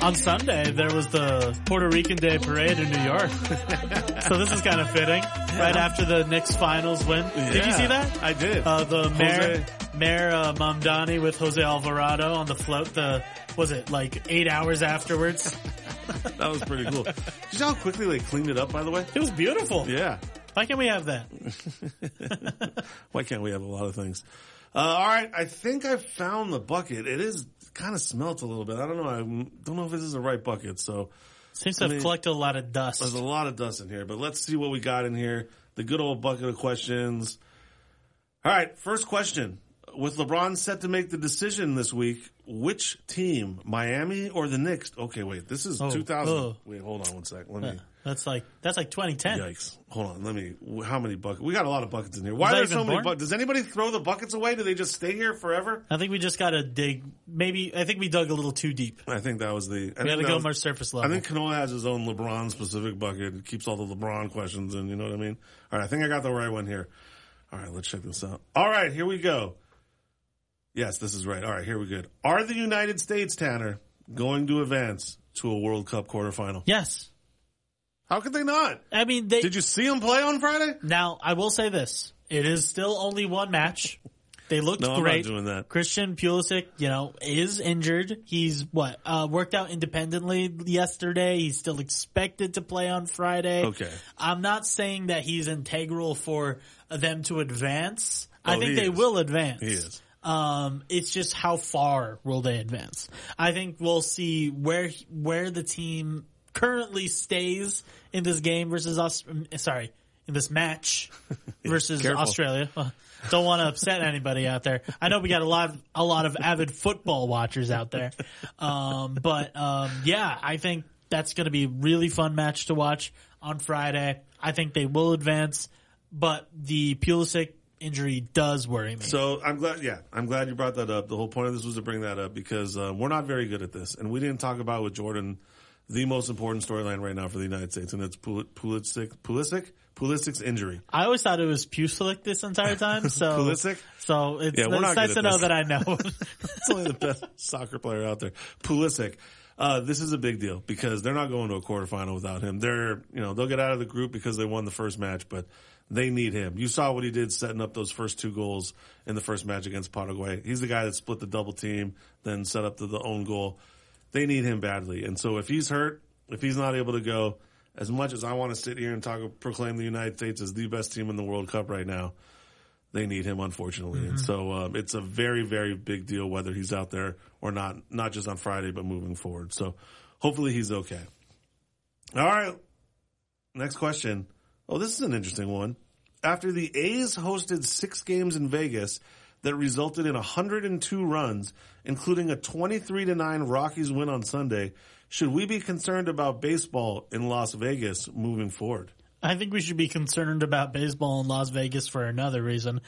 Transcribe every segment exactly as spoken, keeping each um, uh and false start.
On Sunday, there was the Puerto Rican Day Parade in New York. So this is kind of fitting. Yeah. Right after the Knicks finals win. Yeah, did you see that? I did. Uh, the Mayor, Mayor uh, Mamdani with Jose Alvarado on the float. The was it like eight hours afterwards? That was pretty cool. Did you know how quickly they cleaned it up, by the way? It was beautiful. Yeah. Why can't we have that? Why can't we have a lot of things? Uh, all right. I think I found the bucket. It is kind of smelt a little bit. I don't know. I don't know if this is the right bucket. So seems to have I mean, collected a lot of dust. There's a lot of dust in here, but let's see what we got in here. The good old bucket of questions. All right. First question. With LeBron set to make the decision this week, which team, Miami or the Knicks? Okay, wait. This is oh, two thousand. Oh. Wait, hold on one sec. Let me. That's like that's like twenty ten. Yikes! Hold on. Let me. How many buckets? We got a lot of buckets in here. Why are there so many buckets? Does anybody throw the buckets away? Do they just stay here forever? I think we just got to dig. Maybe I think we dug a little too deep. I think that was the. I we got to go was, more surface level. I think Kanoa has his own LeBron specific bucket. It keeps all the LeBron questions in. You know what I mean? All right. I think I got the right one here. All right. Let's check this out. All right. Here we go. Yes, this is right. All right, here we go. Are the United States, Tanner, going to advance to a World Cup quarterfinal? Yes. How could they not? I mean, they... Did you see them play on Friday? Now, I will say this. It is still only one match. They looked no, great. I'm not doing that. Christian Pulisic, you know, is injured. He's, what, uh, worked out independently yesterday. He's still expected to play on Friday. Okay. I'm not saying that he's integral for them to advance. Oh, I think they is. will advance. He is. Um, it's just how far will they advance? I think we'll see where where the team currently stays in this game versus us. Sorry, in this match versus Australia. Don't want to upset anybody out there. I know we got a lot of, a lot of avid football watchers out there, um, but um, yeah, I think that's going to be a really fun match to watch on Friday. I think they will advance, but the Pulisic injury does worry me. So I'm glad, yeah, I'm glad you brought that up. The whole point of this was to bring that up because uh, we're not very good at this, and we didn't talk about with Jordan the most important storyline right now for the United States, and it's Pul- Pulisic, Pulisic, Pulisic's injury. I always thought it was Pulisic this entire time. So Pulisic. So it's, yeah, we're not nice good to at know this. that I know. It's only the best soccer player out there, Pulisic. Uh, this is a big deal because they're not going to a quarterfinal without him. They're, you know, they'll get out of the group because they won the first match, but they need him. You saw what he did setting up those first two goals in the first match against Paraguay. He's the guy that split the double team, then set up the, the own goal. They need him badly. And so if he's hurt, if he's not able to go, as much as I want to sit here and talk, proclaim the United States as the best team in the World Cup right now, they need him, unfortunately. Mm-hmm. And so um, it's a very, very big deal whether he's out there or not, not just on Friday, but moving forward. So hopefully he's okay. All right. Next question. Oh, this is an interesting one. After the A's hosted six games in Vegas that resulted in one hundred two runs, including a twenty-three to nine Rockies win on Sunday, should we be concerned about baseball in Las Vegas moving forward? I think we should be concerned about baseball in Las Vegas for another reason.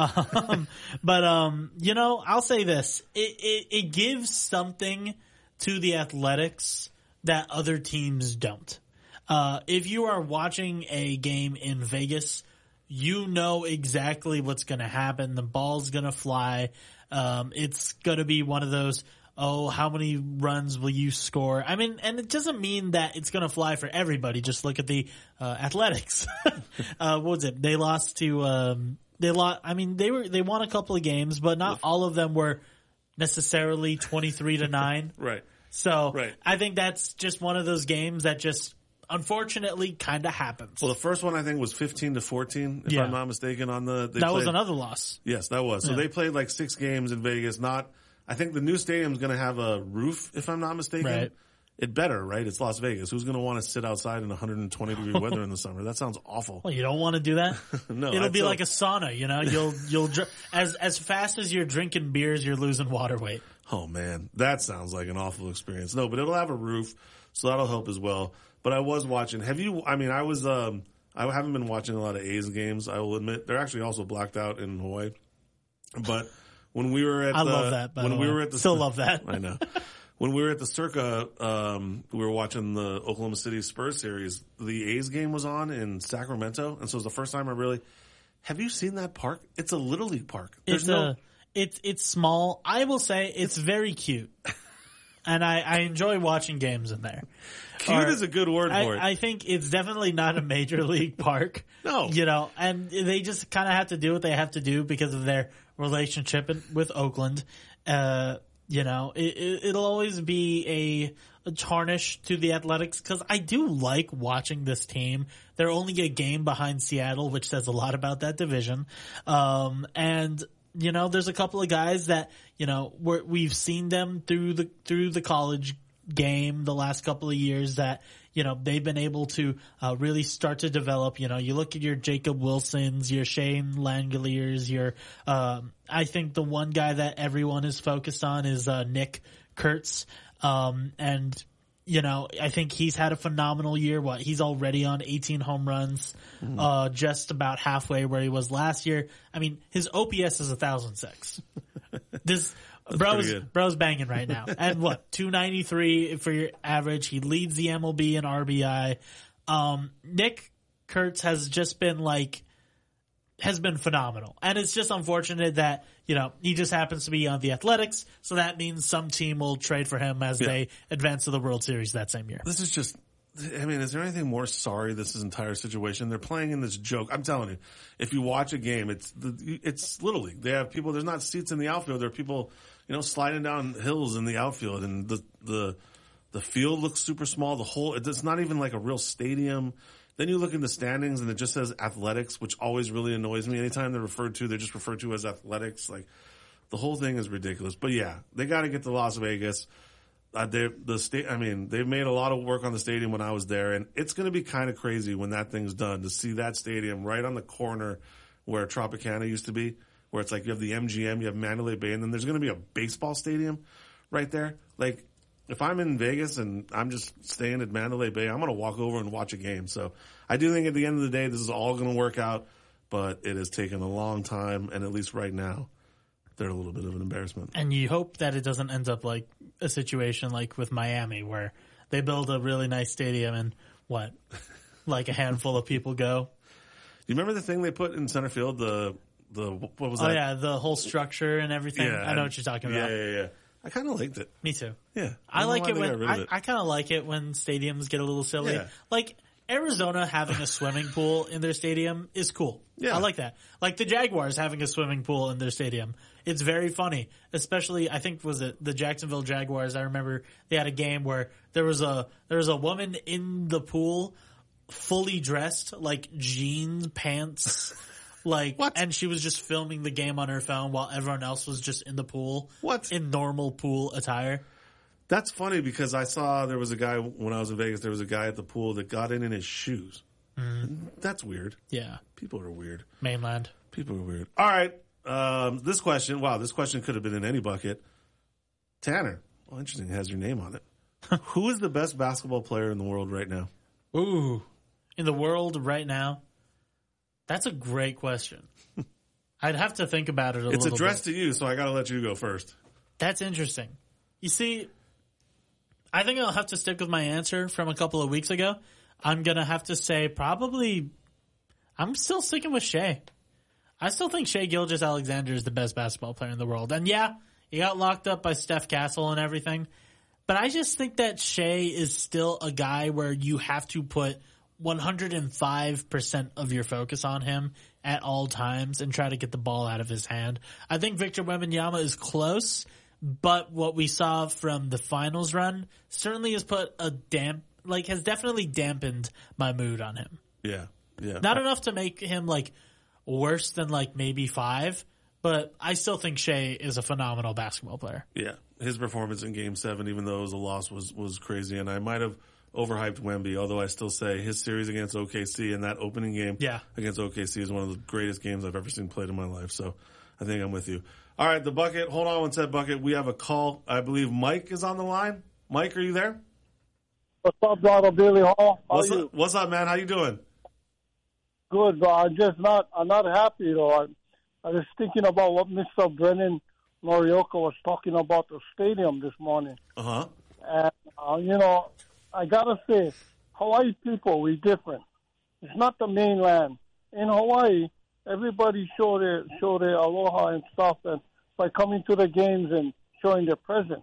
um, but, um, you know, I'll say this. It, it, it gives something to the Athletics that other teams don't. Uh, if you are watching a game in Vegas, you know exactly what's going to happen. The ball's going to fly. Um, it's going to be one of those, oh, how many runs will you score? I mean, and it doesn't mean that it's going to fly for everybody. Just look at the uh, Athletics. uh, what was it? They lost to, um, they lost, I mean, they were, they won a couple of games, but not all of them were necessarily twenty-three to nine. Right. So right. I think that's just one of those games that just, unfortunately, kind of happens. Well, the first one I think was fifteen to fourteen, if yeah. I'm not mistaken. On the they that played, was another loss. Yes, that was. So yeah. They played like six games in Vegas. Not, I think the new stadium's going to have a roof, if I'm not mistaken. Right. It better, right? It's Las Vegas. Who's going to want to sit outside in one hundred twenty degree weather in the summer? That sounds awful. Well, you don't want to do that. No, it'll I be feel... like a sauna. You know, you'll you'll as as fast as you're drinking beers, you're losing water weight. Oh man, that sounds like an awful experience. No, but it'll have a roof, so that'll help as well. But I was watching. Have you? I mean, I was. Um, I haven't been watching a lot of A's games. I will admit they're actually also blacked out in Hawaii. But when we were at, I the, love that. By when the we way. were at the, still love that. I know. When we were at the Circa, um, we were watching the Oklahoma City Spurs series. The A's game was on in Sacramento, and so it was the first time I really. Have you seen that park? It's a Little League park. There's it's no. a, it's it's small. I will say it's very cute. and I, I enjoy watching games in there. Cute or, is a good word I, for it. I think it's definitely not a major league park. No. You know, and they just kind of have to do what they have to do because of their relationship in, with Oakland. Uh, you know, it, it, it'll always be a, a tarnish to the Athletics because I do like watching this team. They're only a game behind Seattle, which says a lot about that division. Um, and you know, there's a couple of guys that, you know, we're, we've seen them through the, through the college game the last couple of years that, you know, they've been able to uh, really start to develop. You know, you look at your Jacob Wilsons, your Shane Langoliers, your, um, I think the one guy that everyone is focused on is uh, Nick Kurtz. Um, and, you know, I think he's had a phenomenal year. What, he's already on eighteen home runs, mm. uh, just about halfway where he was last year. I mean, his O P S is one thousand six. This, bro's, bro's banging right now. And what, two ninety-three for your average. He leads the M L B in R B I. Um, Nick Kurtz has just been like, has been phenomenal. And it's just unfortunate that, you know, he just happens to be on the Athletics, so that means some team will trade for him as yeah. they advance to the World Series that same year. This is just, I mean, is there anything more sorry this entire situation? They're playing in this joke. I'm telling you, if you watch a game, it's the, it's Little League. They have people, there's not seats in the outfield. There are people, you know, sliding down hills in the outfield, and the, the, the field looks super small. The whole, it's not even like a real stadium. Then you look in the standings and it just says Athletics, which always really annoys me. Anytime they're referred to, they're just referred to as Athletics. Like, the whole thing is ridiculous. But yeah, they got to get to Las Vegas. Uh, they, the state, I mean, they've made a lot of work on the stadium when I was there, and it's going to be kind of crazy when that thing's done to see that stadium right on the corner where Tropicana used to be, where it's like you have the M G M, you have Mandalay Bay, and then there's going to be a baseball stadium right there. Like, if I'm in Vegas and I'm just staying at Mandalay Bay, I'm going to walk over and watch a game. So I do think at the end of the day, this is all going to work out, but it has taken a long time, and at least right now, they're a little bit of an embarrassment. And you hope that it doesn't end up like a situation like with Miami, where they build a really nice stadium and what, like a handful of people go. You remember the thing they put in center field? The the what was oh, that? Oh yeah, the whole structure and everything. Yeah, I know what you're talking about. Yeah, yeah, yeah. I kind of liked it. Me too. Yeah, I, I like it when I, it. I kind of like it when stadiums get a little silly. Yeah. Like Arizona having a swimming pool in their stadium is cool. Yeah. I like that. Like the Jaguars having a swimming pool in their stadium. It's very funny. Especially, I think, was it the Jacksonville Jaguars? I remember they had a game where there was a, there was a woman in the pool fully dressed, like jeans, pants, like, what? And she was just filming the game on her phone while everyone else was just in the pool. What? In normal pool attire. That's funny because I saw there was a guy when I was in Vegas, there was a guy at the pool that got in in his shoes. Mm. That's weird. Yeah. People are weird. Mainland. People are weird. All right. Um, this question, wow, this question could have been in any bucket. Tanner, well, interesting, it has your name on it. Who is the best basketball player in the world right now? Ooh, in the world right now? That's a great question. I'd have to think about it a it's little bit. It's addressed to you, so I got to let you go first. That's interesting. You see, I think I'll have to stick with my answer from a couple of weeks ago. I'm going to have to say probably, I'm still sticking with Shea. I still think Shea Gilgeous-Alexander is the best basketball player in the world. And yeah, he got locked up by Steph Castle and everything. But I just think that Shea is still a guy where you have to put one hundred five percent of your focus on him at all times and try to get the ball out of his hand. I think Victor Wembanyama is close, but what we saw from the finals run certainly has put a damp, like has definitely dampened my mood on him. Yeah, yeah. Not enough to make him like worse than like maybe five, but I still think Shea is a phenomenal basketball player. Yeah, his performance in Game Seven, even though it was a loss, was was crazy, and I might have overhyped Wemby, although I still say his series against O K C and that opening game yeah. against O K C is one of the greatest games I've ever seen played in my life. So I think I'm with you. All right, the bucket. Hold on one sec, bucket. We have a call. I believe Mike is on the line. Mike, are you there? What's up, brother Billy Hall? How What's are you? up? What's up, man? How you doing? Good, but I'm just not. I'm not happy though. I, I was thinking about what Mister Brennan Morioka was talking about the stadium this morning. Uh huh. And uh, you know, I gotta say, Hawaii people, we different. It's not the mainland. In Hawaii, everybody show their show their aloha and stuff, and by coming to the games and showing their presence.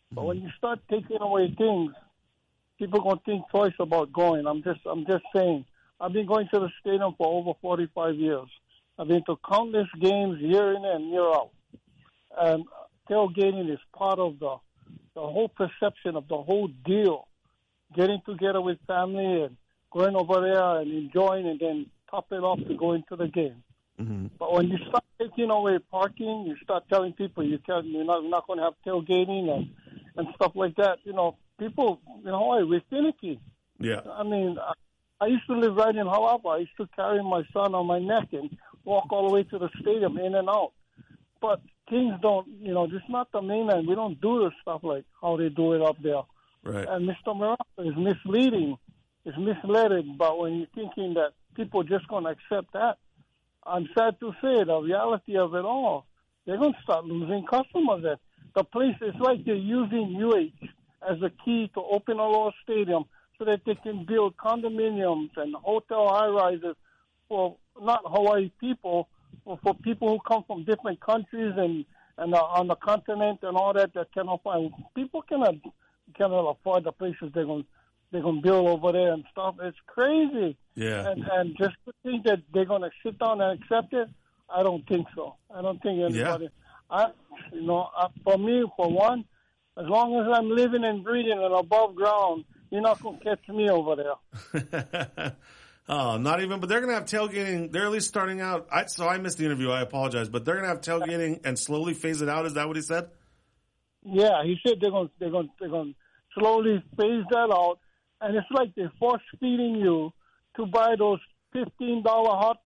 But when you start taking away things, people gonna think twice about going. I'm just, I'm just saying. I've been going to the stadium for over forty-five years. I've been to countless games year in and year out. And tailgating is part of the the whole perception of the whole deal. Getting together with family and going over there and enjoying, and then top it off to go into the game. Mm-hmm. But when you start taking away parking, you start telling people you can't, you're not, not going to have tailgating and, and stuff like that. You know, people in Hawaii, we're finicky. Yeah. I mean, I, I used to live right in Halapa. I used to carry my son on my neck and walk all the way to the stadium, in and out. But things don't, you know, this is not the mainland. We don't do this stuff like how they do it up there. Right. And Mister Morocco is misleading. It's misled, but when you're thinking that people are just going to accept that, I'm sad to say the reality of it all, they're going to start losing customers. There. The place is like they're using U H as a key to open a little stadium so that they can build condominiums and hotel high-rises for not Hawaii people, but for people who come from different countries and, and uh, on the continent and all that that cannot find. People cannot cannot afford the places they're going they're going to build over there and stuff. It's crazy. Yeah. And and just to think that they're going to sit down and accept it, I don't think so. I don't think anybody. Yeah. I, you know, I, for me, for one, as long as I'm living and breathing and above ground, you're not going to catch me over there. Oh, not even, but they're going to have tailgating. They're at least starting out. I, so I missed the interview. I apologize, but they're going to have tailgating and slowly phase it out. Is that what he said? Yeah, he said they're going, they're going, they're going to slowly phase that out, and it's like they're force feeding you to buy those fifteen dollar hot